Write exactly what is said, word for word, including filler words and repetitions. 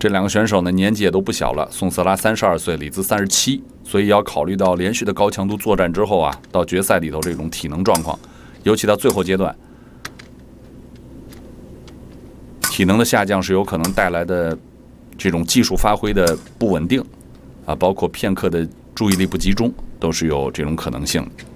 这两个选手呢年纪也都不小了，宋瑟拉三十二岁，李兹三十七，所以要考虑到连续的高强度作战之后啊，到决赛里头这种体能状况，尤其到最后阶段，体能的下降是有可能带来的这种技术发挥的不稳定啊，包括片刻的注意力不集中，都是有这种可能性的。